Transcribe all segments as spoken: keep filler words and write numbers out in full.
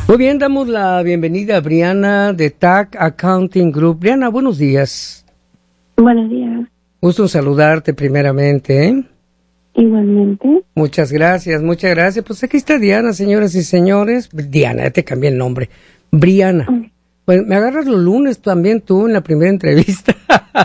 Muy bien, damos la bienvenida a Briana de T A C Accounting Group. Briana, buenos días. Buenos días. Gusto en saludarte primeramente, ¿eh? Igualmente. Muchas gracias, muchas gracias. Pues aquí está Diana, señoras y señores. Diana, ya te cambié el nombre. Briana. Okay. Pues me agarras los lunes también tú en la primera entrevista.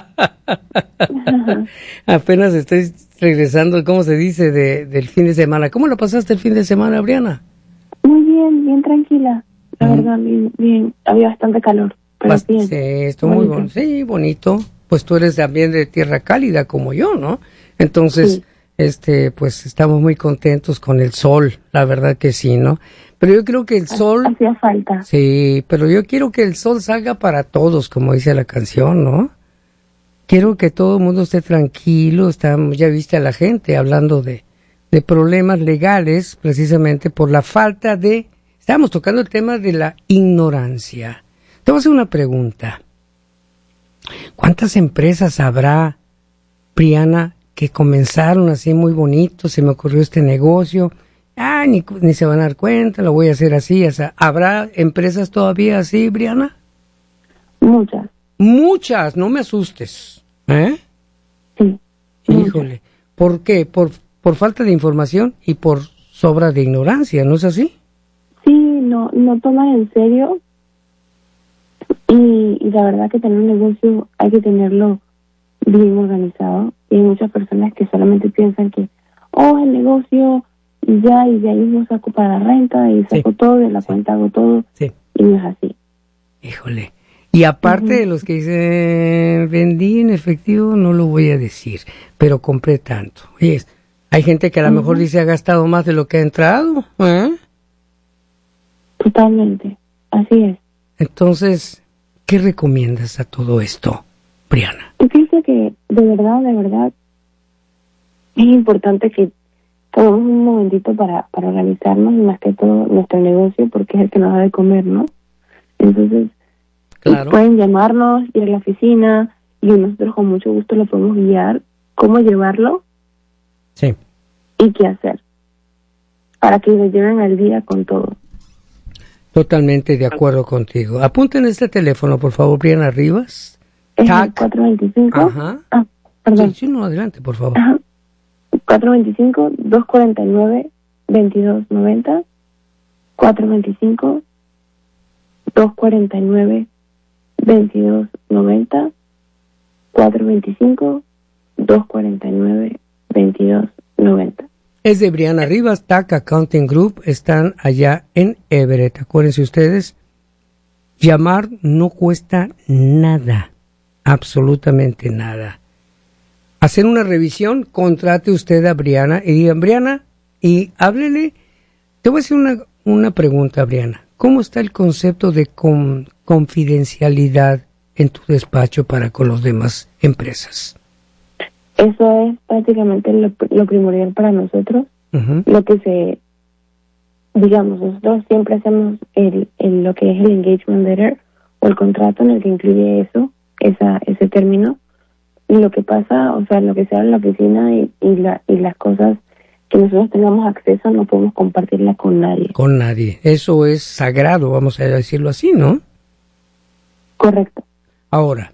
Ajá. Apenas estoy regresando, ¿cómo se dice? De, del fin de semana. ¿Cómo la pasaste el fin de semana, Briana? Muy bien, bien tranquila. La mm. verdad, bien, bien. Había bastante calor, pero Bast- bien. Sí, estuvo muy bueno. Sí, bonito. Pues tú eres también de tierra cálida como yo, ¿no? Entonces, sí. este, pues estamos muy contentos con el sol, la verdad que sí, ¿no? Pero yo creo que el sol... Hacía falta. Sí, pero yo quiero que el sol salga para todos, como dice la canción, ¿no? Quiero que todo el mundo esté tranquilo. Estamos, ya viste a la gente hablando de, de problemas legales, precisamente por la falta de... Estábamos tocando el tema de la ignorancia. Te voy a hacer una pregunta. ¿Cuántas empresas habrá, Briana, que comenzaron así muy bonito? Se me ocurrió este negocio. Ah, ni, ni se van a dar cuenta, lo voy a hacer así. O sea, ¿habrá empresas todavía así, Briana? Muchas. Muchas, no me asustes. ¿Eh? Sí. Híjole. Muchas. ¿Por qué? Por, por falta de información y por sobra de ignorancia, ¿no es así? Sí, no, no toman en serio. Y, y la verdad que tener un negocio hay que tenerlo bien organizado. Y hay muchas personas que solamente piensan que, oh, el negocio, y ya, y de ahí mismo saco para la renta, y saco sí. todo, de la sí. cuenta hago todo. Sí. Y no es así. Híjole. Y aparte uh-huh. de los que dicen, vendí en efectivo, no lo voy a decir, pero compré tanto. Oye, hay gente que a lo uh-huh. mejor dice ha gastado más de lo que ha entrado. ¿Eh? Totalmente. Así es. Entonces, ¿qué recomiendas a todo esto, Briana? Yo pienso que de verdad, de verdad, es importante que tomemos un momentito para, para organizarnos, y más que todo nuestro negocio, porque es el que nos da de comer, ¿no? Entonces, claro. Pueden llamarnos, ir a la oficina, y nosotros con mucho gusto lo podemos guiar, cómo llevarlo sí. y qué hacer, para que lo lleven al día con todo. Totalmente de acuerdo contigo. Apunten este teléfono, por favor, Briana Rivas. Es el cuatro veinticinco. Ajá. Ah, perdón. Sí, sí, no, adelante, por favor. Ajá. cuatro veinticinco, dos cuarenta y nueve, veintidós noventa. cuatro veinticinco, dos cuarenta y nueve, veintidós noventa. cuatro veinticinco, dos cuarenta y nueve, veintidós noventa. Es de Briana Rivas, T A C Accounting Group, están allá en Everett. Acuérdense ustedes, llamar no cuesta nada, absolutamente nada. Hacer una revisión, contrate usted a Briana y digan, Briana, y háblele. Te voy a hacer una, una pregunta, Briana. ¿Cómo está el concepto de con, confidencialidad en tu despacho para con las demás empresas? Eso es prácticamente lo, lo primordial para nosotros. Uh-huh. Lo que se, digamos, nosotros siempre hacemos el, el lo que es el engagement letter o el contrato en el que incluye eso, esa ese término. Y lo que pasa, o sea, lo que se habla en la oficina y, y, la, y las cosas que nosotros tengamos acceso no podemos compartirla con nadie. Con nadie. Eso es sagrado, vamos a decirlo así, ¿no? Correcto. Ahora,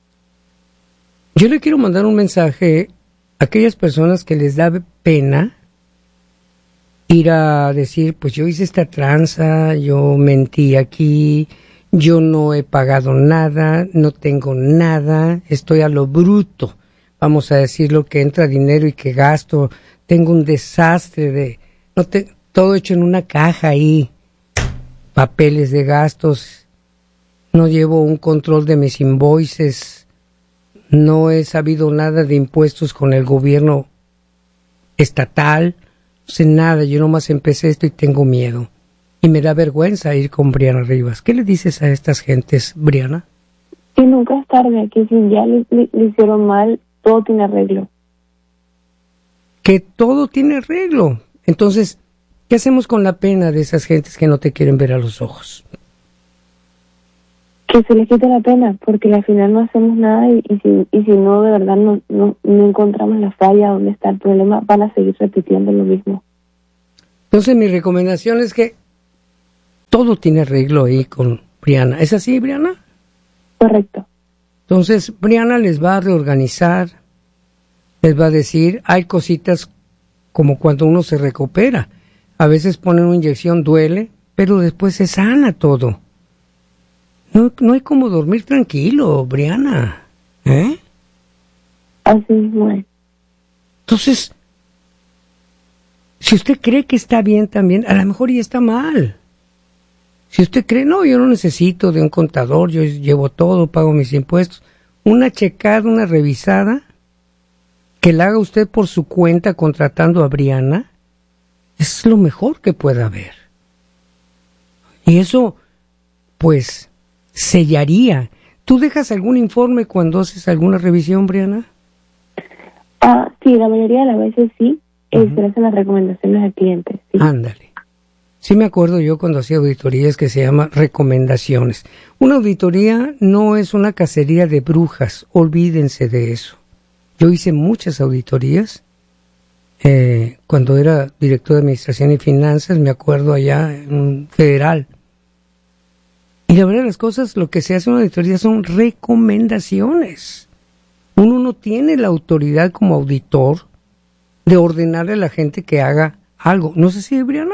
yo le quiero mandar un mensaje a aquellas personas que les da pena ir a decir, pues yo hice esta tranza, yo mentí aquí, yo no he pagado nada, no tengo nada, estoy a lo bruto, vamos a decirlo, que entra dinero y que gasto, tengo un desastre de, no te, todo hecho en una caja ahí, papeles de gastos, no llevo un control de mis invoices, no he sabido nada de impuestos con el gobierno estatal, no sé nada, yo nomás empecé esto y tengo miedo. Y me da vergüenza ir con Briana Rivas. ¿Qué le dices a estas gentes, Briana? Que nunca es tarde, que si ya le, le, le hicieron mal, todo tiene arreglo. Que todo tiene arreglo. Entonces, ¿qué hacemos con la pena de esas gentes que no te quieren ver a los ojos? Que se les quite la pena, porque al final no hacemos nada y, y, si, y si no, de verdad, no, no, no encontramos la falla donde está el problema, van a seguir repitiendo lo mismo. Entonces, mi recomendación es que todo tiene arreglo ahí con Brianna. ¿Es así, Brianna? Correcto. Entonces, Brianna les va a reorganizar, les va a decir, hay cositas como cuando uno se recupera. A veces ponen una inyección, duele, pero después se sana todo. No, no hay como dormir tranquilo, Brianna. ¿Eh? Así mismo es. Entonces, si usted cree que está bien también, a lo mejor ya está mal. Si usted cree, no, yo no necesito de un contador, yo llevo todo, pago mis impuestos. Una checada, una revisada, que la haga usted por su cuenta contratando a Brianna, es lo mejor que pueda haber. Y eso, pues, sellaría. ¿Tú dejas algún informe cuando haces alguna revisión, Brianna? Ah, sí, la mayoría de las veces sí. Uh-huh. Se hacen las recomendaciones al cliente. Sí. Ándale. Sí me acuerdo yo cuando hacía auditorías que se llama recomendaciones. Una auditoría no es una cacería de brujas, olvídense de eso. Yo hice muchas auditorías eh, cuando era director de Administración y Finanzas, me acuerdo allá en Federal. Y la verdad de las cosas, lo que se hace en una auditoría son recomendaciones. Uno no tiene la autoridad como auditor de ordenarle a la gente que haga algo. ¿No sé si, Brianna?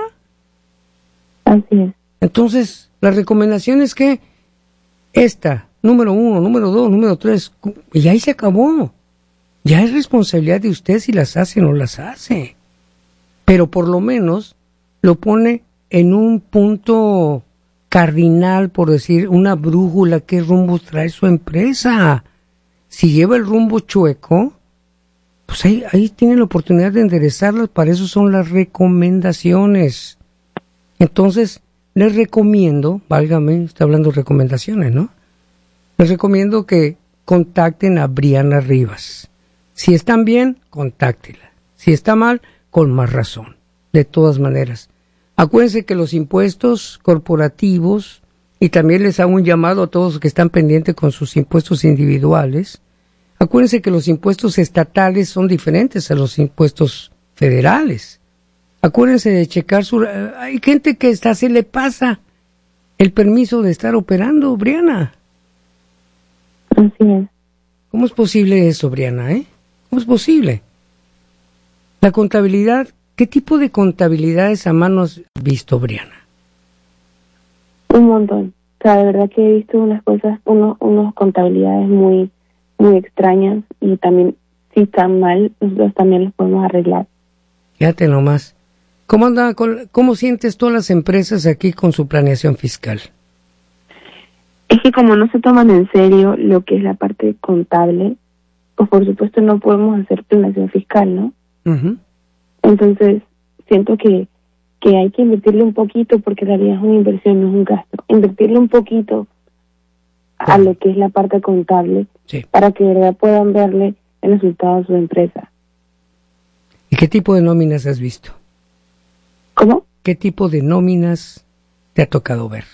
Así es. Entonces, la recomendación es que esta, número uno, número dos, número tres, y ahí se acabó. Ya es responsabilidad de usted si las hace o no las hace. Pero por lo menos lo pone en un punto cardinal, por decir, una brújula, qué rumbo trae su empresa. Si lleva el rumbo chueco, pues ahí, ahí tiene la oportunidad de enderezarlas, para eso son las recomendaciones. Entonces, les recomiendo, válgame, está hablando de recomendaciones, ¿no? Les recomiendo que contacten a Brianna Rivas. Si están bien, contáctela. Si está mal, con más razón. De todas maneras. Acuérdense que los impuestos corporativos, y también les hago un llamado a todos los que están pendientes con sus impuestos individuales, acuérdense que los impuestos estatales son diferentes a los impuestos federales. Acuérdense de checar su... Hay gente que hasta se le pasa el permiso de estar operando, Brianna. Así es. ¿Cómo es posible eso, Brianna, eh? ¿Cómo es posible? La contabilidad, ¿qué tipo de contabilidades a mano has visto, Brianna? Un montón. O sea, de verdad que he visto unas cosas, unos, unos contabilidades muy, muy extrañas, y también, si están mal, nosotros también los podemos arreglar. Fíjate nomás. ¿Cómo anda, con, cómo sientes todas las empresas aquí con su planeación fiscal? Es que como no se toman en serio lo que es la parte contable, pues por supuesto no podemos hacer planeación fiscal, ¿no? Uh-huh. Entonces, siento que, que hay que invertirle un poquito, porque en realidad es una inversión, no es un gasto. Invertirle un poquito a lo que es la parte contable, sí, para que de verdad puedan verle el resultado a su empresa. ¿Y qué tipo de nóminas has visto? ¿Cómo? ¿Qué tipo de nóminas te ha tocado ver?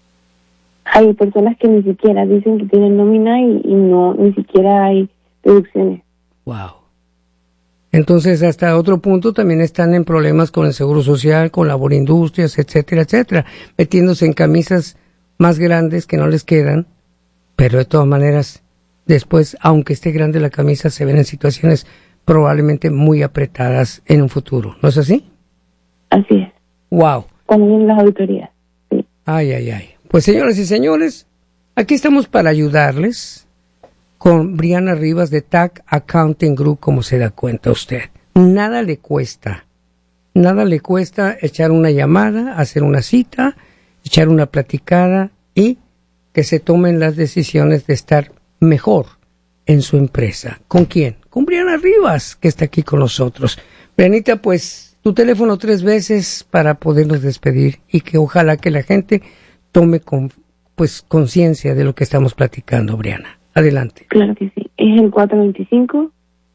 Hay personas que ni siquiera dicen que tienen nómina y, y no, ni siquiera hay deducciones. Wow. Entonces, hasta otro punto también están en problemas con el Seguro Social, con Laborindustrias, etcétera, etcétera, metiéndose en camisas más grandes que no les quedan, pero de todas maneras, después, aunque esté grande la camisa, se ven en situaciones probablemente muy apretadas en un futuro. ¿No es así? Así es. Wow. También las auditorías. Sí. Ay, ay, ay. Pues señoras y señores, aquí estamos para ayudarles con Brianna Rivas de T A C Accounting Group, como se da cuenta usted. Nada le cuesta. Nada le cuesta echar una llamada, hacer una cita, echar una platicada y que se tomen las decisiones de estar mejor en su empresa. ¿Con quién? Con Brianna Rivas, que está aquí con nosotros. Brianita, pues tu teléfono tres veces para podernos despedir, y que ojalá que la gente tome con, pues conciencia de lo que estamos platicando, Brianna. Adelante. Claro que sí. Es el cuatro veinticinco,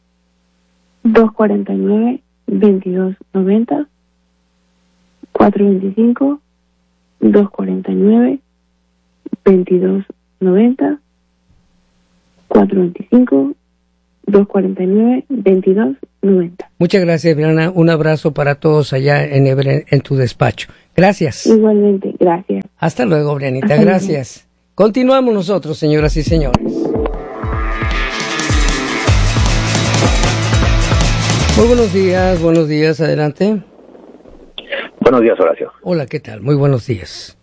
dos cuarenta y nueve, veintidós noventa. cuatro veinticinco, dos cuarenta y nueve, veintidós noventa. cuatro veinticinco, dos cuarenta y nueve, veintidós noventa. Muchas gracias, Brianna. Un abrazo para todos allá en Everett, en tu despacho. Gracias. Igualmente, gracias. Hasta luego, Brianita, Hasta gracias. Luego. Continuamos nosotros, señoras y señores. Muy buenos días, buenos días, adelante. Buenos días, Horacio. Hola, ¿qué tal? Muy buenos días.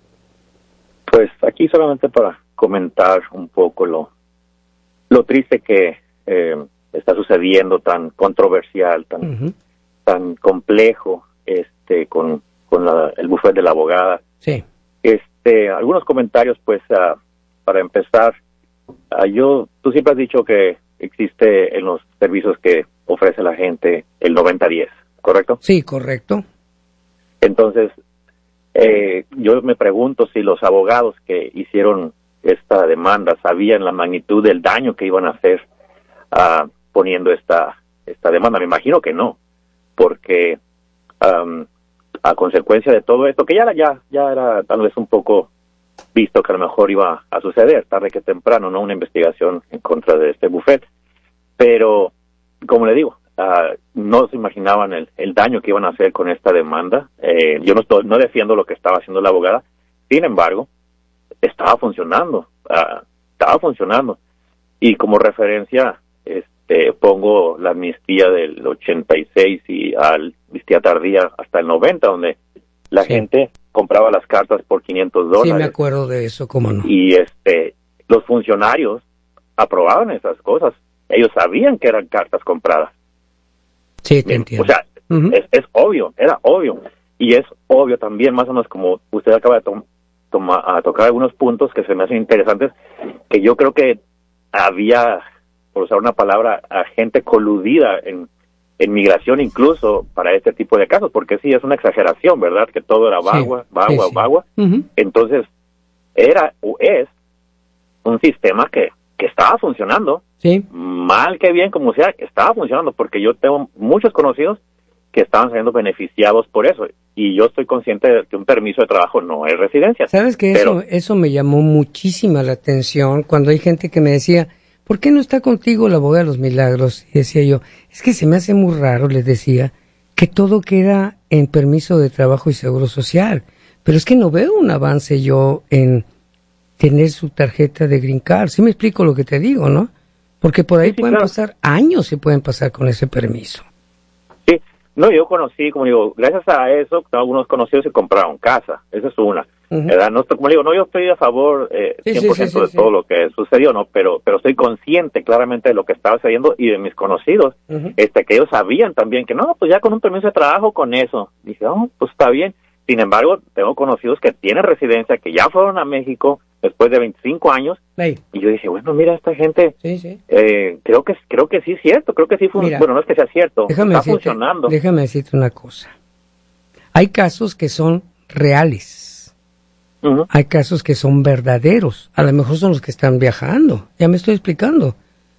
Pues aquí solamente para comentar un poco lo, lo triste que eh, está sucediendo, tan controversial, tan, uh-huh. tan complejo, este, con, con la, el bufete de la abogada. Sí. Este, algunos comentarios, pues, uh, para empezar, uh, yo, tú siempre has dicho que existe en los servicios que ofrece la gente el noventa diez, ¿correcto? Sí, correcto. Entonces, eh, yo me pregunto si los abogados que hicieron esta demanda sabían la magnitud del daño que iban a hacer uh, poniendo esta esta demanda. Me imagino que no, porque um, a consecuencia de todo esto, que ya, ya, ya era tal vez un poco visto que a lo mejor iba a suceder, tarde que temprano, ¿no? Una investigación en contra de este bufete. Pero, como le digo, uh, no se imaginaban el, el daño que iban a hacer con esta demanda. Eh, yo no estoy, no defiendo lo que estaba haciendo la abogada, sin embargo, estaba funcionando, uh, estaba funcionando. Y como referencia, este, pongo la amnistía del ochenta y seis y al amnistía tardía hasta el noventa, donde la sí. gente compraba las cartas por quinientos dólares. Sí, me acuerdo de eso, cómo no. Y este, los funcionarios aprobaban esas cosas. Ellos sabían que eran cartas compradas. Sí, te entiendo. O sea, uh-huh. es, es obvio, era obvio. Y es obvio también, más o menos como usted acaba de to- toma, a tocar algunos puntos que se me hacen interesantes, que yo creo que había, por usar una palabra, a gente coludida en, en migración incluso para este tipo de casos, porque sí, es una exageración, ¿verdad? Que todo era bagua, sí, bagua, sí, sí. bagua. Uh-huh. Entonces, era o es un sistema que, que estaba funcionando. Sí. Mal que bien, como sea, estaba funcionando, porque yo tengo muchos conocidos que estaban siendo beneficiados por eso, y yo estoy consciente de que un permiso de trabajo no es residencia. ¿Sabes qué? Pero... Eso, eso me llamó muchísima la atención cuando hay gente que me decía, ¿por qué no está contigo la abogada de los milagros? Y decía yo, es que se me hace muy raro, les decía, que todo queda en permiso de trabajo y seguro social, pero es que no veo un avance yo en tener su tarjeta de Green Card. ¿Sí me explico lo que te digo, no? Porque por ahí sí, sí, pueden claro. pasar años, se pueden pasar con ese permiso. Sí, no, yo conocí, como digo, gracias a eso, algunos conocidos se compraron casa, esa es una. Uh-huh. ¿Verdad? No, como digo, no, yo estoy a favor eh, sí, cien por ciento sí, sí, de sí, todo sí. lo que sucedió, ¿no? Pero pero estoy consciente claramente de lo que estaba sucediendo y de mis conocidos, uh-huh. este que ellos sabían también que no, pues ya con un permiso de trabajo, con eso. Dije, oh, pues está bien. Sin embargo, tengo conocidos que tienen residencia, que ya fueron a México después de veinticinco años, hey. y yo dije, bueno, mira, esta gente, sí, sí. Eh, creo que creo que sí es cierto, creo que sí fue, bueno, no es que sea cierto, déjame está decirte, funcionando. Déjame decirte una cosa, hay casos que son reales, uh-huh. hay casos que son verdaderos, a lo mejor son los que están viajando, ya me estoy explicando,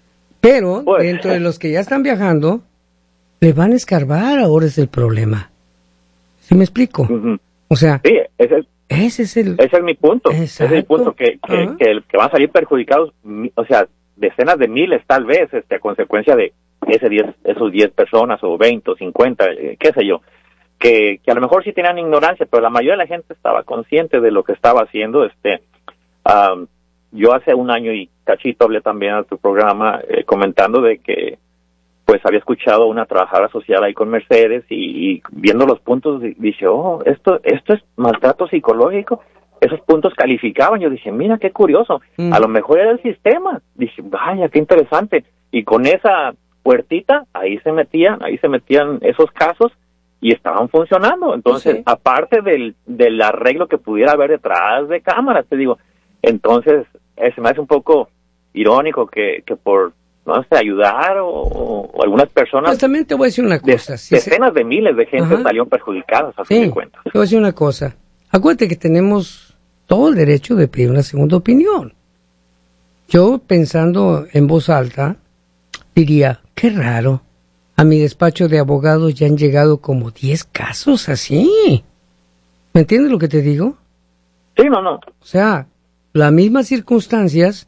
pero pues, dentro de los que ya están viajando, le van a escarbar, ahora es el problema. ¿Sí me explico? Uh-huh. O sea, sí, ese es, ese es el ese es mi punto. Exacto. Ese es el punto que que, uh-huh. que que van a salir perjudicados, o sea, decenas de miles tal vez, este, a consecuencia de ese diez, esos diez personas o veinte o cincuenta, eh, qué sé yo, que que a lo mejor sí tenían ignorancia, pero la mayoría de la gente estaba consciente de lo que estaba haciendo. Este, um, yo hace un año y cachito hablé también a tu programa eh, comentando de que pues había escuchado a una trabajadora social ahí con Mercedes y, y viendo los puntos dije, oh, esto esto es maltrato psicológico. Esos puntos calificaban. Yo dije, mira, qué curioso. Mm. A lo mejor era el sistema. Dije, vaya, qué interesante. Y con esa puertita, ahí se metían, ahí se metían esos casos y estaban funcionando. Entonces, sí. aparte del, del arreglo que pudiera haber detrás de cámaras, te digo, entonces, eh, se me hace un poco irónico que, que por no sé, ayudar o, o algunas personas... Pues también te voy a decir una cosa. De, si decenas se... de miles de gente Ajá. salieron perjudicadas, a sí, fin de cuentas. Te voy a decir una cosa. Acuérdate que tenemos todo el derecho de pedir una segunda opinión. Yo, pensando en voz alta, diría, qué raro. A mi despacho de abogados ya han llegado como diez casos así. ¿Me entiendes lo que te digo? Sí, no, no. O sea, las mismas circunstancias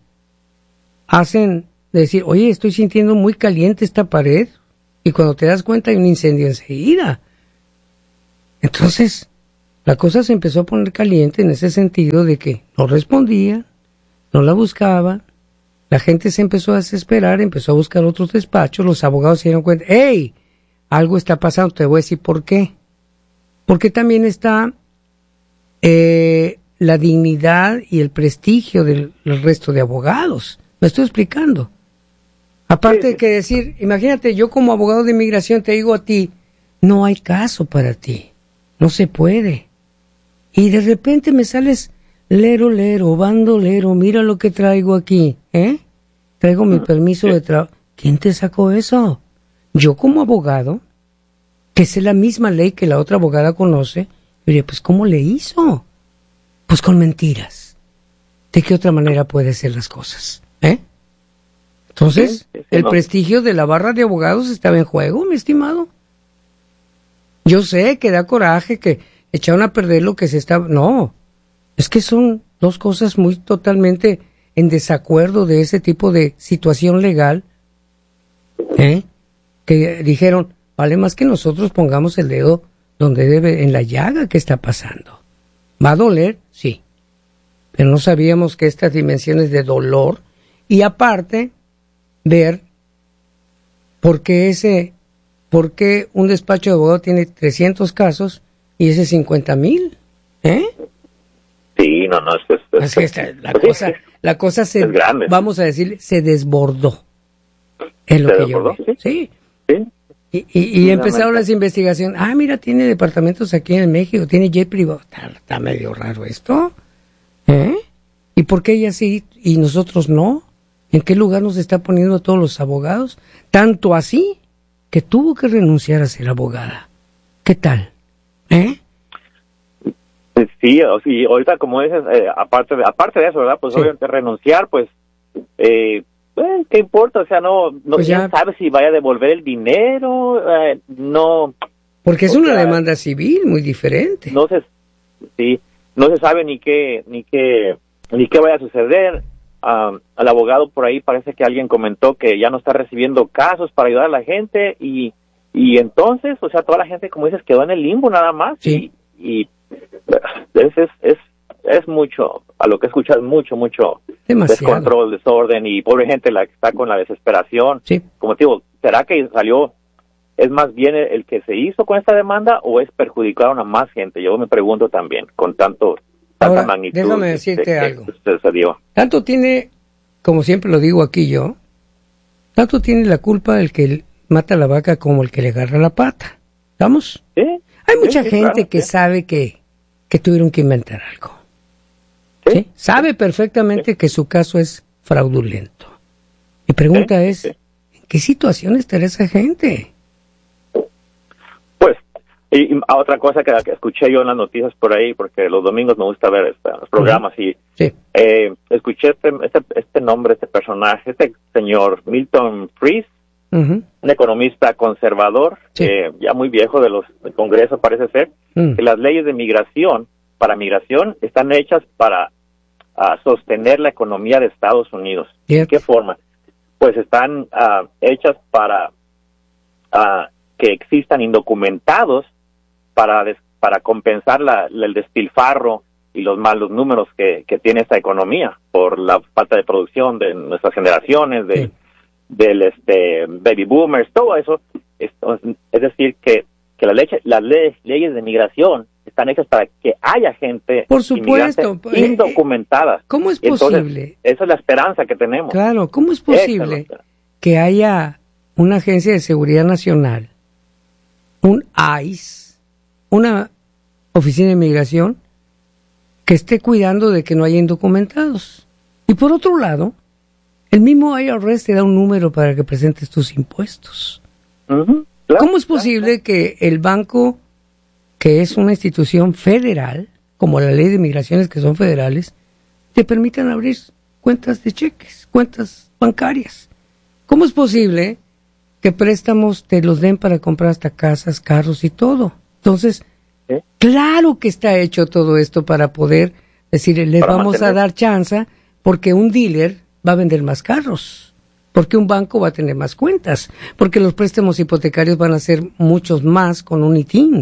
hacen... de decir, oye, estoy sintiendo muy caliente esta pared, y cuando te das cuenta hay un incendio enseguida. Entonces, la cosa se empezó a poner caliente en ese sentido de que no respondía, no la buscaban, la gente se empezó a desesperar, empezó a buscar otros despachos, los abogados se dieron cuenta, ¡hey! Algo está pasando, te voy a decir por qué. Porque también está eh, la dignidad y el prestigio del, del resto de abogados. Me estoy explicando. Aparte de que decir, imagínate, yo como abogado de inmigración te digo a ti, no hay caso para ti, no se puede. Y de repente me sales, lero, lero, bandolero, mira lo que traigo aquí, ¿eh? Traigo mi permiso de trabajo. ¿Quién te sacó eso? Yo como abogado, que sé la misma ley que la otra abogada conoce, diría, pues ¿cómo le hizo? Pues con mentiras. ¿De qué otra manera puede hacer las cosas? ¿Eh? Entonces, sí, sí, sí, el no. prestigio de la barra de abogados estaba en juego, mi estimado. Yo sé que da coraje, que echaron a perder lo que se estaba... No, es que son dos cosas muy totalmente en desacuerdo de ese tipo de situación legal, ¿eh? Que dijeron, vale más que nosotros pongamos el dedo donde debe, en la llaga que está pasando. ¿Va a doler? Sí. Pero no sabíamos que estas dimensiones de dolor, y aparte, ver por qué ese, por qué un despacho de abogado tiene trescientos casos y ese cincuenta mil, ¿eh? Sí, no, no, es, es, es, Así está, la cosa, la cosa se, vamos a decir, se desbordó. Es lo ¿Se que desbordó? yo veo. Sí. Sí. Y, y, y empezaron las investigaciones. Ah, mira, tiene departamentos aquí en México, tiene jet privado. Está, está medio raro esto. ¿Eh? ¿Y por qué ella sí y nosotros no? ¿En qué lugar nos está poniendo a todos los abogados? Tanto así que tuvo que renunciar a ser abogada. ¿Qué tal? ¿Eh? Sí, sí, ahorita como dices, eh, aparte de aparte de eso, ¿verdad? Pues sí. Obviamente renunciar, pues, eh, eh, ¿qué importa? O sea, no, no pues ya, sabe si vaya a devolver el dinero, eh, no. Porque es una sea, demanda civil muy diferente. No se, sí, no se sabe ni qué, ni qué, ni qué vaya a suceder. Um, al abogado por ahí parece que alguien comentó que ya no está recibiendo casos para ayudar a la gente y, y entonces, o sea, toda la gente, como dices, quedó en el limbo nada más. Sí. Y, y es, es, es, es mucho, a lo que escuchas, mucho, mucho demasiado descontrol, desorden y pobre gente la que está con la desesperación. Sí. Como te digo, ¿será que salió, es más bien el, el que se hizo con esta demanda o es perjudicaron a más gente? Yo me pregunto también, con tanto... Ahora, magnitud déjame decirte de, de, algo. De tanto tiene, como siempre lo digo aquí yo, tanto tiene la culpa el que mata la vaca como el que le agarra la pata. ¿Estamos? ¿Sí? Hay mucha sí, gente claro, que sí. sabe que, que tuvieron que inventar algo. ¿Sí? ¿Sí? Sabe perfectamente sí. que su caso es fraudulento. Mi pregunta sí, es, sí. ¿en qué situación estará esa gente? Pues, y, y otra cosa que, que escuché yo en las noticias por ahí, porque los domingos me gusta ver este, los programas, uh-huh. y sí. eh, escuché este, este, este nombre, este personaje, este señor Milton Fried, uh-huh. un economista conservador, sí. eh, ya muy viejo de los del Congreso parece ser, uh-huh. que las leyes de migración, para migración, están hechas para uh, sostener la economía de Estados Unidos. Yep. ¿De qué forma? Pues están uh, hechas para uh, que existan indocumentados para des, para compensar la, la, el despilfarro y los malos números que, que tiene esta economía por la falta de producción de nuestras generaciones, de, sí. del este baby boomers, todo eso. Es, es decir, que, que la leche, las leyes, leyes de migración están hechas para que haya gente por supuesto indocumentada. ¿Cómo es posible? Entonces, esa es la esperanza que tenemos. Claro, ¿cómo es posible que haya una agencia de seguridad nacional, un I C E, una oficina de inmigración que esté cuidando de que no haya indocumentados? Y por otro lado, el mismo I R S te da un número para que presentes tus impuestos. Uh-huh. Claro, ¿Cómo es posible claro, claro. que el banco, que es una institución federal, como la ley de migraciones que son federales, te permitan abrir cuentas de cheques, cuentas bancarias? ¿Cómo es posible que préstamos te los den para comprar hasta casas, carros y todo? Entonces, ¿eh? Claro que está hecho todo esto para poder decir, le para vamos mantener. a dar chance porque un dealer va a vender más carros, porque un banco va a tener más cuentas, porque los préstamos hipotecarios van a ser muchos más con un I T I N.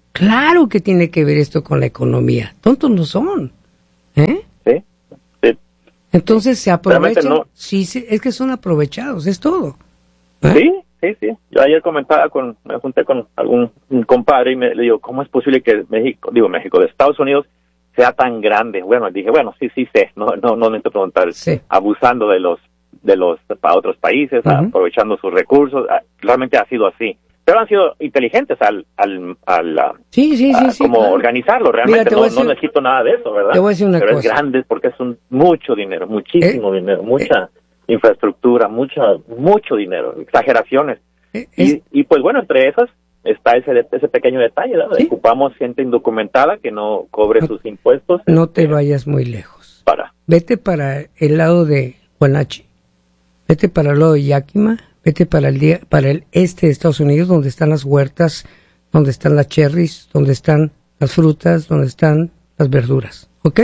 Claro que tiene que ver esto con la economía. Tontos no son. ¿Eh? Sí. sí. Entonces se aprovechan. No. Sí, sí, es que son aprovechados, es todo. ¿Eh? Sí, sí, sí. Yo ayer comentaba con, me junté con algún un compadre y me le digo, ¿cómo es posible que México, digo México, de Estados Unidos sea tan grande? Bueno, dije, bueno, sí, sí sé, no, no, no necesito preguntar, sí. abusando de los, de los, para otros países, uh-huh. aprovechando sus recursos, realmente ha sido así. Pero han sido inteligentes al, al, al sí, sí, a, sí, sí, como claro. organizarlo. Realmente Mira, no, decir, no necesito nada de eso, ¿verdad? Te voy a decir una Pero cosa. es grande porque es un mucho dinero, muchísimo eh, dinero, mucha eh, infraestructura, mucha, mucho dinero, exageraciones. eh, y, es, y pues bueno, entre esas está ese ese pequeño detalle, ¿no? ¿sí? Ocupamos gente indocumentada que no cobre no, sus impuestos. No te vayas muy lejos. Para. Vete para el lado de Huanachi, vete para el lado de Yakima, vete para el, día, para el este de Estados Unidos, donde están las huertas, donde están las cherries, donde están las frutas, donde están las verduras, ¿ok?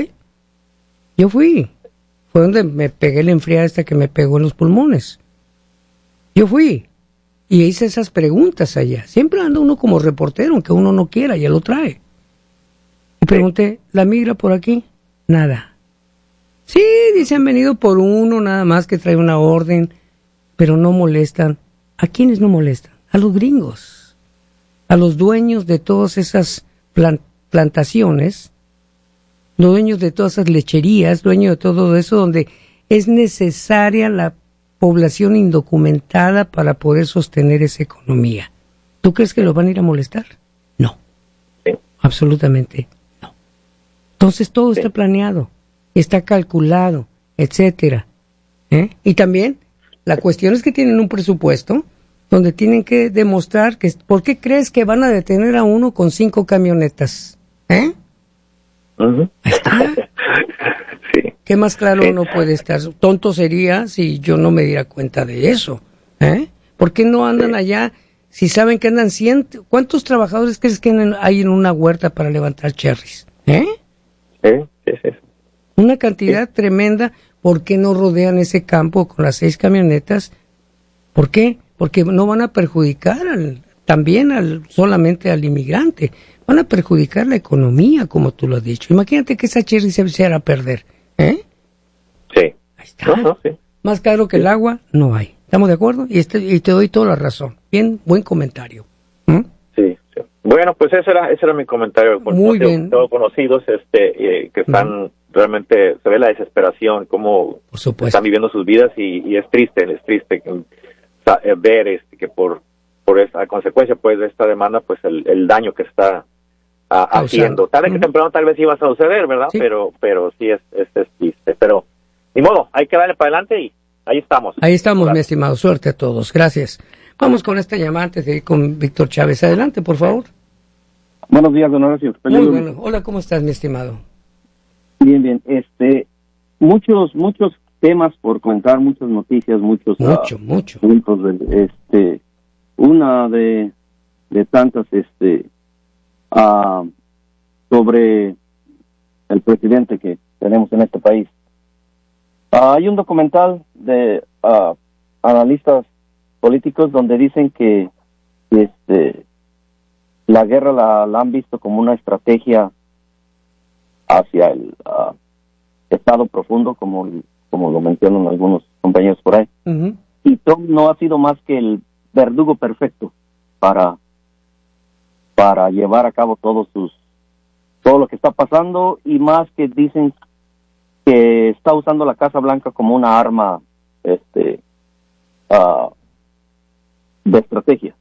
Yo fui, fue donde me pegué la enfriada esta que me pegó en los pulmones. Yo fui y hice esas preguntas allá. Siempre anda uno como reportero, aunque uno no quiera, ya lo trae. Y pregunté, ¿la migra por aquí? Nada. Sí, dicen venido por uno nada más que trae una orden, pero no molestan. ¿A quiénes no molestan? A los gringos, a los dueños de todas esas plant- plantaciones, los dueños de todas esas lecherías, dueños de todo eso donde es necesaria la población indocumentada para poder sostener esa economía. ¿Tú crees que los van a ir a molestar? No, sí. Absolutamente no. Entonces todo sí. está planeado, está calculado, etcétera. ¿Eh? Y también la cuestión es que tienen un presupuesto donde tienen que demostrar que, ¿por qué crees que van a detener a uno con cinco camionetas? ¿Eh? Uh-huh. Ahí está. Sí. ¿Qué más claro sí. no puede estar? Tonto sería si yo no me diera cuenta de eso. ¿Eh? ¿Por qué no andan sí. allá si saben que andan cien? ¿Cuántos trabajadores crees que hay en una huerta para levantar cherries? ¿Eh? Sí, sí, sí. Una cantidad sí. tremenda. ¿Por qué no rodean ese campo con las seis camionetas? ¿Por qué? Porque no van a perjudicar al, también al, solamente al inmigrante. Van a perjudicar la economía, como tú lo has dicho. Imagínate que esa cherry se echara a perder. ¿Eh? Sí. Ahí está. No, no, sí. Más caro que sí. el agua, no hay. ¿Estamos de acuerdo? Y, este, y te doy toda la razón. Bien, buen comentario. ¿Mm? Sí, sí. Bueno, pues ese era, ese era mi comentario. Muy no, bien. Tengo conocidos este, eh, que están... Uh-huh. Realmente se ve la desesperación, cómo están viviendo sus vidas y, y es triste, es triste ver este, que por por esa consecuencia pues de esta demanda pues el, el daño que está a, haciendo. Tarde uh-huh. que temprano tal vez iba a suceder, ¿verdad? Sí. Pero pero sí es, es, es triste. Pero ni modo, hay que darle para adelante y ahí estamos. Ahí estamos, Gracias. Mi estimado. Suerte a todos. Gracias. Vamos con esta llamada antes de ir con Víctor Chávez. Adelante, por favor. Buenos días, don Horacio. Muy bueno. Hola, ¿cómo estás, mi estimado? Bien, bien. Este, muchos, muchos temas por comentar, muchas noticias, muchos mucho, uh, mucho. puntos. De, este, una de, de tantas, este, uh, sobre el presidente que tenemos en este país. Uh, hay un documental de uh, analistas políticos donde dicen que, este, la guerra la, la han visto como una estrategia hacia el uh, estado profundo, como como lo mencionan algunos compañeros por ahí. Uh-huh. Y Trump no ha sido más que el verdugo perfecto para para llevar a cabo todos sus todo lo que está pasando, y más que dicen que está usando la Casa Blanca como una arma este uh, de estrategia.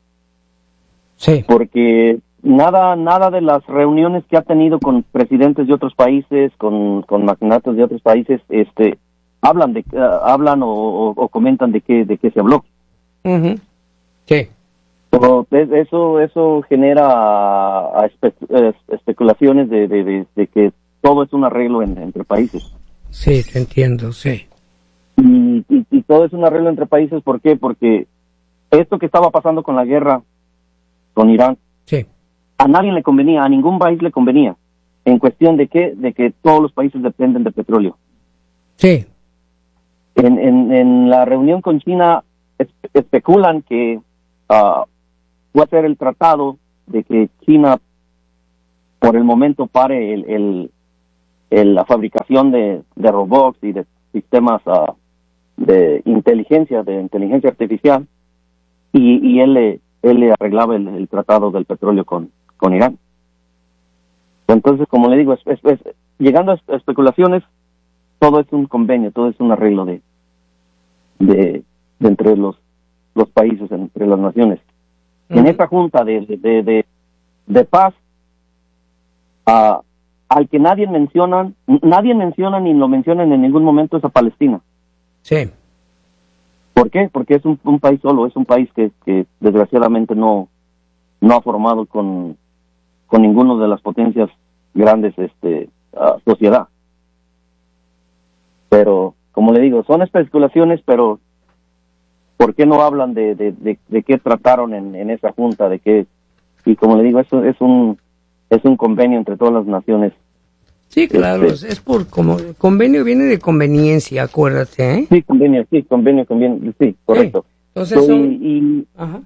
Sí. Porque Nada, nada de las reuniones que ha tenido con presidentes de otros países, con, con magnates de otros países, este, hablan de, uh, hablan o, o, o comentan de qué, de qué se habló. Uh-huh. Sí. Pero eso, eso genera espe- especulaciones de, de, de, de que todo es un arreglo en, entre países. Sí, te entiendo, sí. Y, y, y todo es un arreglo entre países, ¿por qué? Porque esto que estaba pasando con la guerra con Irán, sí. a nadie le convenía, a ningún país le convenía. ¿En cuestión de qué? De que todos los países dependen de petróleo. Sí. En, en, en la reunión con China espe- especulan que uh, va a ser el tratado de que China por el momento pare el, el, el, la fabricación de, de robots y de sistemas uh, de inteligencia, de inteligencia artificial, y, y él le él le arreglaba el, el tratado del petróleo con, con Irán. Entonces, como le digo, es, es, es, llegando a especulaciones, todo es un convenio, todo es un arreglo de de, de entre los los países, entre las naciones. Uh-huh. En esta junta de de, de, de paz, uh, al que nadie menciona, nadie menciona ni lo mencionan en ningún momento es a Palestina. Sí. ¿Por qué? Porque es un, un país solo, es un país que, que desgraciadamente no no ha formado con con ninguno de las potencias grandes este uh, sociedad. Pero, como le digo, son especulaciones, pero ¿por qué no hablan de de, de, de qué trataron en, en esa junta? De qué, y como le digo, eso es un es un convenio entre todas las naciones. Sí, claro, este, es por como convenio viene de conveniencia, acuérdate, ¿eh? Sí, convenio, sí, convenio, convenio, sí, correcto. Sí. Entonces, so, son... y, y, Ajá.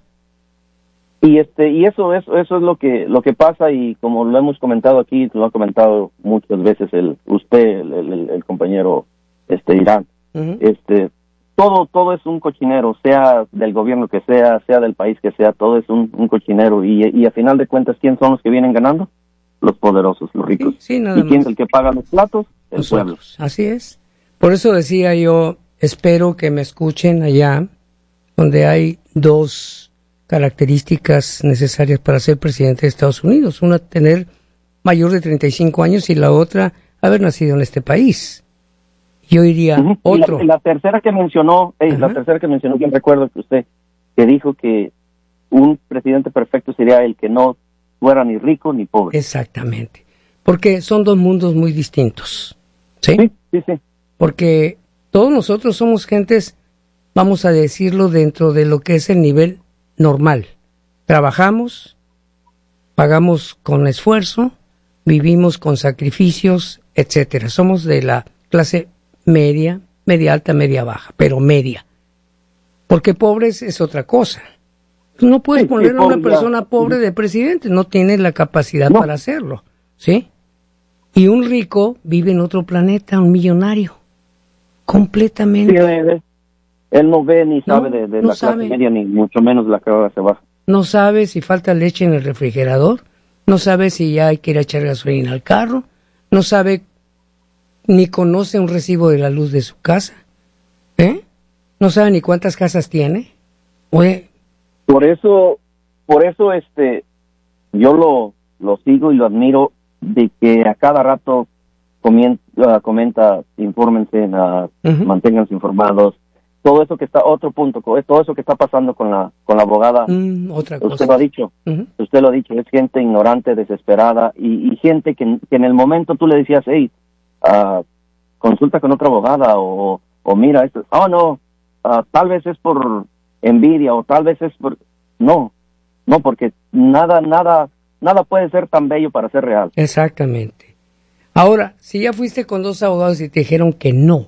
y este y eso eso eso es lo que lo que pasa, y como lo hemos comentado aquí, lo ha comentado muchas veces el usted el, el, el compañero este Irán. Uh-huh. Este todo todo es un cochinero, sea del gobierno que sea, sea del país que sea, todo es un, un cochinero, y y a final de cuentas, ¿quién son los que vienen ganando? Los poderosos, los ricos. Sí, sí, nada ¿Y quién más. es el que paga los platos? El Nosotros. pueblo. Así es. Por eso decía yo, espero que me escuchen allá, donde hay dos características necesarias para ser presidente de Estados Unidos. Una, tener mayor de treinta y cinco años, y la otra, haber nacido en este país. Yo iría uh-huh. otro. La, la tercera que mencionó, hey, la tercera que mencionó, que recuerdo que usted, que dijo que un presidente perfecto sería el que no fuera ni rico ni pobre. Exactamente. Porque son dos mundos muy distintos. ¿Sí? Sí, sí, sí. Porque todos nosotros somos gentes, vamos a decirlo, dentro de lo que es el nivel normal. Trabajamos, pagamos con esfuerzo, vivimos con sacrificios, etcétera. Somos de la clase media, media alta, media baja, pero media. Porque pobres es otra cosa. No puedes sí, poner sí, a una persona ya. pobre de presidente, no tiene la capacidad no. para hacerlo, ¿sí? Y un rico vive en otro planeta, un millonario, completamente. Sí, él, él no ve ni sabe no, de, de no la sabe. clase media, ni mucho menos la clase baja. No sabe si falta leche en el refrigerador, no sabe si ya hay que ir a echar gasolina al carro, no sabe ni conoce un recibo de la luz de su casa, ¿eh? No sabe ni cuántas casas tiene. Oye, Por eso, por eso este, yo lo, lo sigo y lo admiro, de que a cada rato comien, uh, comenta, infórmense, uh, uh-huh. manténganse informados. Todo eso que está, otro punto, todo eso que está pasando con la, con la abogada, mm, otra cosa. Usted lo ha dicho, uh-huh. usted lo ha dicho, es gente ignorante, desesperada, y, y gente que, que en el momento tú le decías, hey, uh, consulta con otra abogada, o, o mira esto, oh no, uh, tal vez es por envidia, o tal vez es por... No, no, porque nada, nada, nada puede ser tan bello para ser real. Exactamente. Ahora, si ya fuiste con dos abogados y te dijeron que no,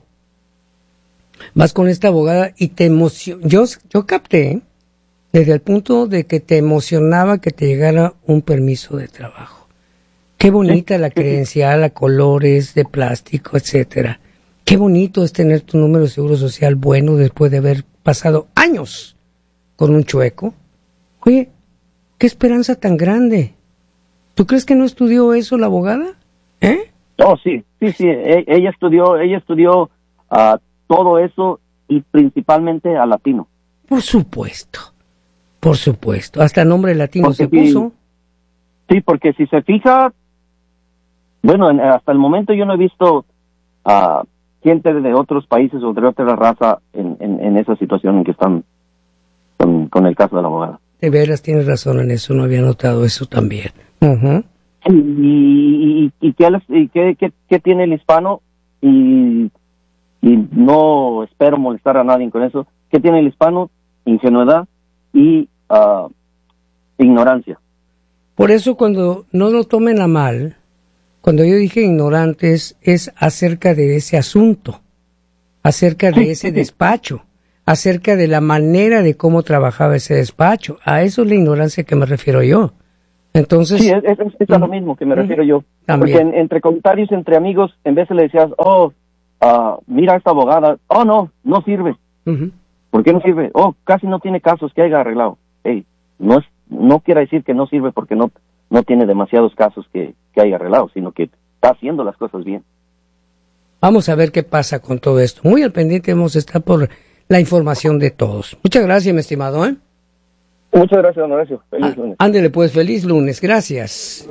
vas con esta abogada y te emocionó. Yo, yo capté, ¿eh? Desde el punto de que te emocionaba que te llegara un permiso de trabajo. Qué bonita ¿Sí? la credencial a colores, de plástico, etcétera. Qué bonito es tener tu número de seguro social bueno después de haber pasado años con un chueco. Oye, qué esperanza tan grande. ¿Tú crees que no estudió eso la abogada? ¿Eh? Oh, sí, sí, sí. E- ella estudió, ella estudió uh, todo eso, y principalmente a latino. Por supuesto, por supuesto. Hasta nombre latino porque se si, puso. Sí, porque si se fija, bueno, en, hasta el momento yo no he visto a uh, gente de otros países o de otra raza en, en, en esa situación en que están con, con el caso de la abogada. De veras, tienes razón en eso, no había notado eso también. Uh-huh. Y, y, y, qué, y qué, qué, qué tiene el hispano, y, y no espero molestar a nadie con eso, ¿qué tiene el hispano? Ingenuidad y uh, ignorancia. Por eso, cuando no lo tomen a mal, cuando yo dije ignorantes, es acerca de ese asunto, acerca de ese despacho, acerca de la manera de cómo trabajaba ese despacho. A eso es la ignorancia que me refiero yo. Entonces... Sí, es, es, es a lo mismo que me refiero yo. También. Porque en, entre comentarios entre amigos, en vez de le decías, oh, uh, mira a esta abogada, oh, no, no sirve. Uh-huh. ¿Por qué no sirve? Oh, casi no tiene casos que haya arreglado. Hey, no es, no quiere decir que no sirve porque no, no tiene demasiados casos que, que haya arreglado, sino que está haciendo las cosas bien. Vamos a ver qué pasa con todo esto. Muy al pendiente vamos a estar por la información de todos. Muchas gracias, mi estimado, ¿eh? Muchas gracias, don Horacio. Feliz ah, lunes. Ándele, pues, feliz lunes. Gracias.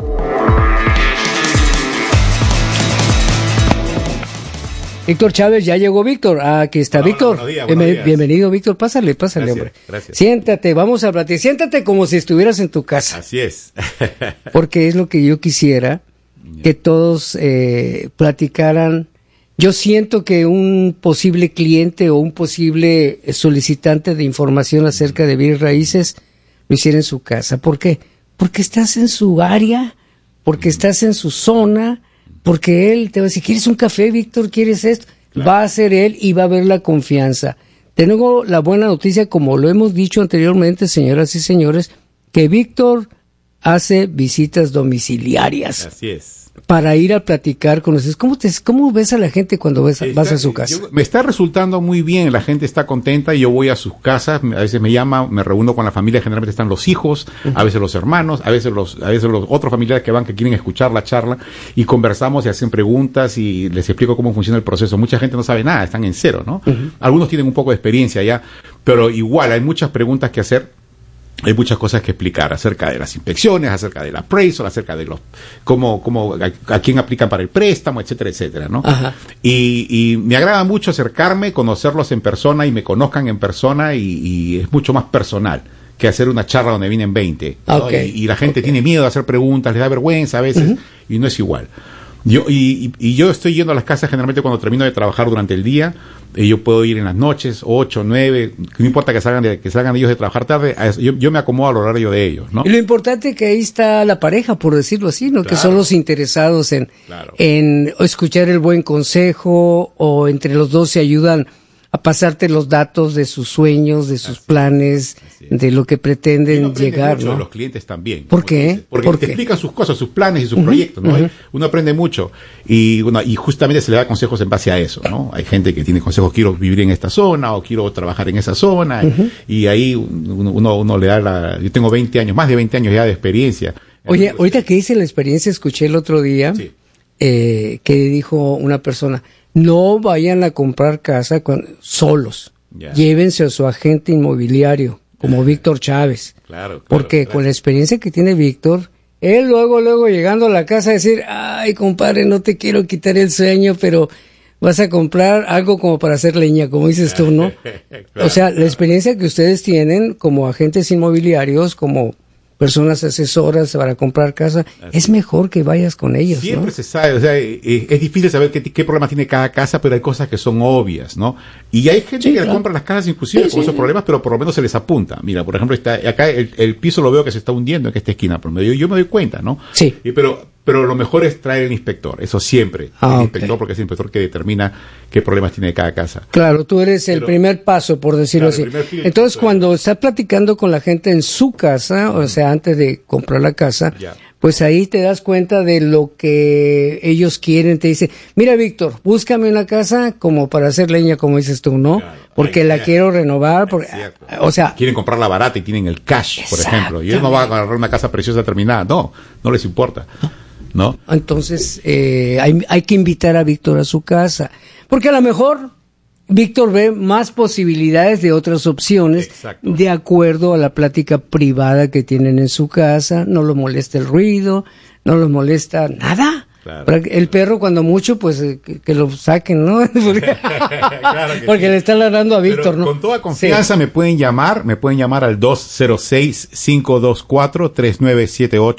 Víctor Chávez, ya llegó Víctor. Ah, aquí está Hola, Víctor. Buenos días, buenos días. Bienvenido, Víctor. Pásale, pásale, gracias, hombre. Gracias. Siéntate, vamos a platicar. Siéntate como si estuvieras en tu casa. Así es. Porque es lo que yo quisiera, que todos eh, platicaran. Yo siento que un posible cliente o un posible solicitante de información acerca de bienes raíces lo hiciera en su casa. ¿Por qué? Porque estás en su área, porque estás en su zona, porque él te va a decir, ¿quieres un café, Víctor? ¿Quieres esto? Claro. Va a ser él y va a haber la confianza. Tengo la buena noticia, como lo hemos dicho anteriormente, señoras y señores, que Víctor hace visitas domiciliarias. Así es. Para ir a platicar con ustedes. ¿Cómo, te, cómo ves a la gente cuando ves, está, vas a su casa? Yo, me está resultando muy bien, la gente está contenta y yo voy a sus casas, a veces me llama, me reúno con la familia, generalmente están los hijos, uh-huh. a veces los hermanos, a veces los a veces los otros familiares que van, que quieren escuchar la charla y conversamos y hacen preguntas y les explico cómo funciona el proceso. Mucha gente no sabe nada, están en cero, ¿no? Uh-huh. Algunos tienen un poco de experiencia ya, pero igual hay muchas preguntas que hacer. Hay muchas cosas que explicar acerca de las inspecciones, acerca del appraisal, acerca de los cómo, cómo a, a quién aplican para el préstamo, etcétera, etcétera, ¿no? Ajá. Y, y me agrada mucho acercarme, conocerlos en persona y me conozcan en persona y, y es mucho más personal que hacer una charla donde vienen veinte. Okay. ¿no? Y, y la gente okay. tiene miedo de hacer preguntas, les da vergüenza a veces uh-huh. y no es igual. Yo y, y, y yo estoy yendo a las casas generalmente cuando termino de trabajar durante el día. Y yo puedo ir en las noches, ocho, nueve, no importa que salgan de, que salgan ellos de trabajar tarde, yo, yo me acomodo al horario de ellos, ¿no? Y lo importante es que ahí está la pareja, por decirlo así, ¿no? Claro. Que son los interesados en, claro. en escuchar el buen consejo, o entre los dos se ayudan a pasarte los datos de sus sueños, de sus así planes, de lo que pretenden uno llegar, mucho ¿no? De los clientes también. ¿Por qué? Porque ¿Por te qué? explican sus cosas, sus planes y sus uh-huh, proyectos, ¿no? Uh-huh. Uno aprende mucho y uno, y justamente se le da consejos en base a eso, ¿no? Hay gente que tiene consejos, quiero vivir en esta zona o quiero trabajar en esa zona uh-huh. y, y ahí uno, uno, uno le da la... Yo tengo veinte años, más de veinte años ya de experiencia. Oye, ahorita que hice la experiencia, escuché el otro día sí. eh, que dijo una persona, no vayan a comprar casa con, solos. Yeah. Llévense a su agente inmobiliario, como yeah. Víctor Chávez. Claro, claro, porque claro. con la experiencia que tiene Víctor, él luego, luego llegando a la casa a decir, ay, compadre, no te quiero quitar el sueño, pero vas a comprar algo como para hacer leña, como dices tú, ¿no? claro, o sea, claro. La experiencia que ustedes tienen como agentes inmobiliarios, como personas asesoras para comprar casa, así es mejor que vayas con ellos, siempre ¿no? se sabe, o sea, es, es difícil saber qué, qué problema tiene cada casa, pero hay cosas que son obvias, ¿no? Y hay gente sí, que claro. compra las casas inclusive sí, con sí, esos sí. problemas, pero por lo menos se les apunta. Mira, por ejemplo, está acá el, el piso lo veo que se está hundiendo en esta esquina, pero yo, yo me doy cuenta, ¿no? Sí. Y, pero pero lo mejor es traer el inspector, eso siempre, ah, el okay. inspector, porque es el inspector que determina qué problemas tiene cada casa. Claro, tú eres el pero, primer paso, por decirlo claro, así. Entonces, cuando estás platicando con la gente en su casa, uh-huh. o sea, antes de comprar la casa, yeah. pues ahí te das cuenta de lo que ellos quieren. Te dice, mira, Víctor, búscame una casa como para hacer leña, como dices tú, ¿no? Claro. Porque Ay, la yeah. quiero renovar. Porque, o sea, quieren comprarla barata y tienen el cash, por ejemplo. Y ellos no van a agarrar una casa preciosa terminada. No, no les importa. ¿No? Entonces, eh, hay, hay que invitar a Víctor a su casa, porque a lo mejor Víctor ve más posibilidades de otras opciones. Exacto. De acuerdo a la plática privada que tienen en su casa. No lo molesta el ruido, no lo molesta nada. Claro, el claro. perro cuando mucho pues que, que lo saquen, ¿no? porque claro porque sí. le están ladrando a Víctor, Pero ¿no? Con toda confianza sí. me pueden llamar, me pueden llamar al dos cero seis, cinco dos cuatro, tres nueve siete ocho,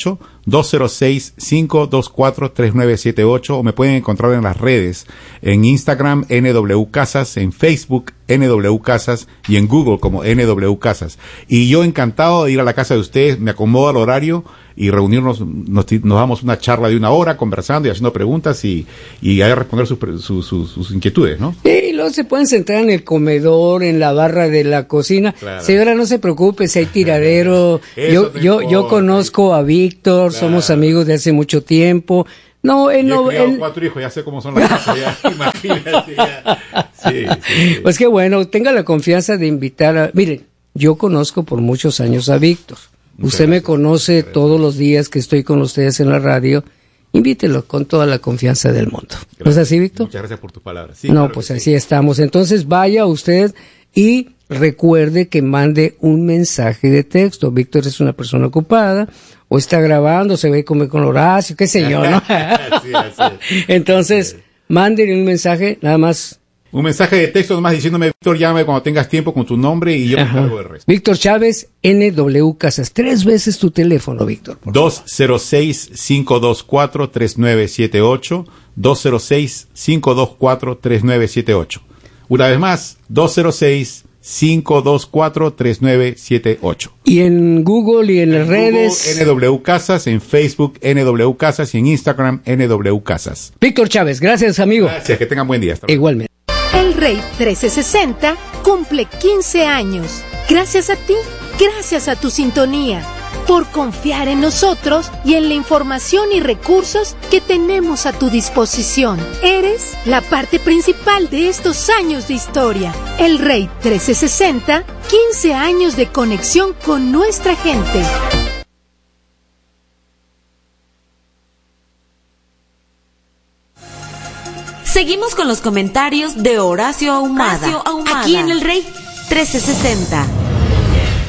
dos cero seis, cinco dos cuatro, tres nueve siete ocho, o me pueden encontrar en las redes, en Instagram N W Casas, en Facebook N W Casas y en Google como N W Casas. Y yo encantado de ir a la casa de ustedes, me acomodo al horario y reunirnos, nos, nos damos una charla de una hora conversando y haciendo preguntas y, y ahí responder sus, sus, sus, sus inquietudes, ¿no? Y luego se pueden sentar en el comedor, en la barra de la cocina. Claro. Señora, no se preocupe si hay tiradero. yo, no yo, yo conozco a Víctor, claro. Somos amigos de hace mucho tiempo. No, él no. He él... cuatro hijos, ya sé cómo son las cosas, ya, imagínate. Ya. Sí, sí, sí. Pues qué bueno, tenga la confianza de invitar a. Miren, yo conozco por muchos años a Víctor. Muchas Usted gracias. Me conoce gracias. Todos los días que estoy con ustedes en la radio. Invítelo con toda la confianza del mundo. Gracias. ¿No es así, Víctor? Muchas gracias por tus palabras. Sí, no, claro pues así sí. Estamos. Entonces vaya usted y recuerde que mande un mensaje de texto. Víctor es una persona ocupada, o está grabando, se ve y come con Horacio, qué sé yo, ¿no? Sí, así es. Entonces, sí. Mándenle un mensaje, nada más. Un mensaje de texto nomás diciéndome, Víctor, llámame cuando tengas tiempo con tu nombre y yo Ajá. me encargo del resto. Víctor Chávez, N W Casas. Tres veces tu teléfono, Víctor. dos cero seis, cinco dos cuatro, tres nueve siete ocho. dos cero seis, cinco dos cuatro, tres nueve siete ocho. Una vez más, dos cero seis, cinco dos cuatro, tres nueve siete ocho. Y en Google y en, en las Google, redes. N W Casas, en Facebook N W Casas y en Instagram N W Casas. Víctor Chávez, gracias, amigo. Gracias, que tengan buen día. Hasta Igualmente. El Rey trece sesenta cumple quince años. Gracias a ti, gracias a tu sintonía, por confiar en nosotros y en la información y recursos que tenemos a tu disposición. Eres la parte principal de estos años de historia. El Rey trece sesenta, quince años de conexión con nuestra gente. Seguimos con los comentarios de Horacio Ahumada, Horacio Ahumada, aquí en El Rey trece sesenta.